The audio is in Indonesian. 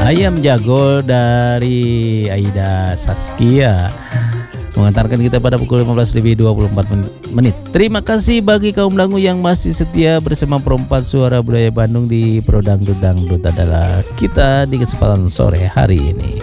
Ayam Jago dari Aida Saskia mengantarkan kita pada pukul 15:24. Terima kasih bagi kaum dangu yang masih setia bersama Perempat Suara Budaya Bandung di Pro Dangdut Dangdut adalah kita di kesempatan sore hari ini.